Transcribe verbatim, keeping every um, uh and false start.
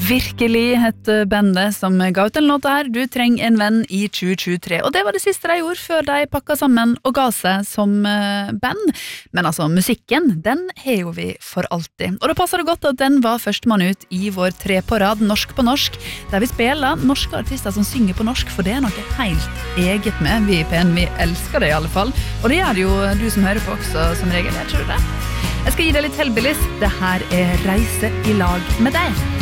Virkelig hette bandet som ga ut den låta her, Du treng en venn i tjue tjuetre. Og det var det siste de gjorde før de pakket sammen og ga seg som uh, band. Men altså, musikken, den har jo vi for alltid. Og da passer det godt at den var førstemann ut i vår tre på rad, Norsk på norsk, der vi spiller norske artister som synger på norsk, for det er noe helt eget med. Vi i P N, vi elsker det i alle fall. Og det gjør jo du som hører på også, som regel, jeg tror det. Jeg skal gi deg litt Hellbillies. Det her er Reise i lag med deg.